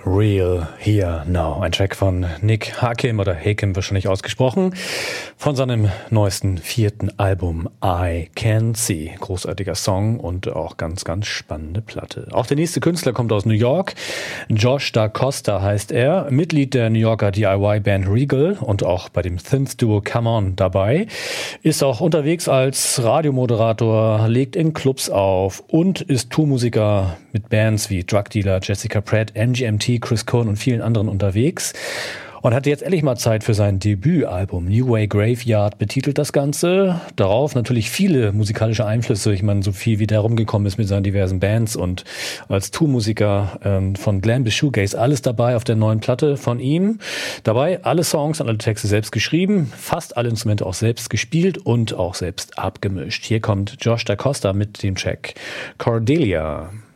Real Here Now. Ein Track von Nick Hakim oder Hakim wahrscheinlich ausgesprochen, von seinem neuesten 4. Album I Can See. Großartiger Song und auch ganz, ganz spannende Platte. Auch der nächste Künstler kommt aus New York. Josh Da Costa heißt er, Mitglied der New Yorker DIY-Band Regal und auch bei dem Synth-Duo Come On dabei. Ist auch unterwegs als Radiomoderator, legt in Clubs auf und ist Tourmusiker mit Bands wie Drug Dealer, Jessica Pratt, MGMT, Chris Cohn und vielen anderen unterwegs. Und hatte jetzt endlich mal Zeit für sein Debütalbum. New Way Graveyard betitelt das Ganze. Darauf natürlich viele musikalische Einflüsse. Ich meine, so viel wie der rumgekommen ist mit seinen diversen Bands und als Tourmusiker von Glam bis Shoegaze. Alles dabei auf der neuen Platte von ihm. Dabei alle Songs und alle Texte selbst geschrieben. Fast alle Instrumente auch selbst gespielt und auch selbst abgemischt. Hier kommt Josh Da Costa mit dem Track Cordelia.